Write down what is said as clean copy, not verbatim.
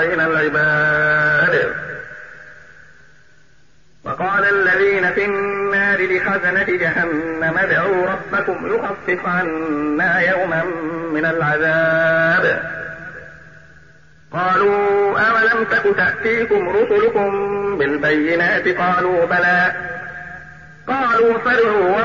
بين العباد. وقال الذين في النار لخزنة جهنم ادعوا ربكم يخفف عنا يوما من العذاب. قالوا أولم تك تأتيكم رسلكم بالبينات؟ قالوا بلى. قالوا فادعوا